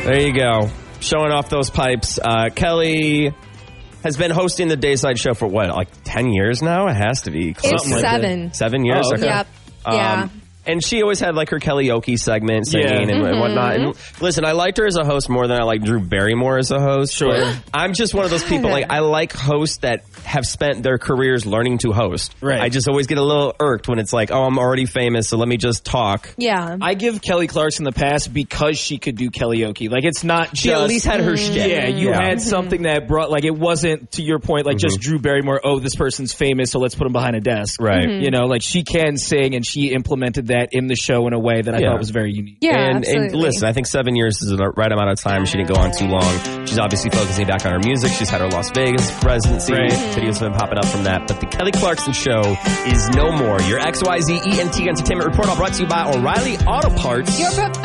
There you go. Showing off those pipes. Kelly has been hosting the Dayside Show for what, like 10 years now? It has to be. It's 7. 7 years? Oh, okay. Yep. Yeah. And she always had like her karaoke segment, singing and whatnot. And listen, I liked her as a host more than I like Drew Barrymore as a host. Sure. I'm just one of those people, like, I like hosts that have spent their careers learning to host. Right. I just always get a little irked when it's like, oh, I'm already famous, so let me just talk. Yeah. I give Kelly Clarkson the pass because she could do karaoke. Like, it's not just... She at least had her shit. Yeah, you had something that brought... Like, it wasn't, to your point, like just Drew Barrymore, oh, this person's famous, so let's put him behind a desk. Right. You know, like, she can sing, and she implemented that in the show in a way that I thought was very unique. Yeah, and absolutely. listen, I think 7 years is the right amount of time. She didn't go on too long. She's obviously focusing back on her music. She's had her Las Vegas residency. Videos have been popping up from that. But the Kelly Clarkson Show is no more. Your XYZ ENT Entertainment Report, all brought to you by O'Reilly Auto Parts. Your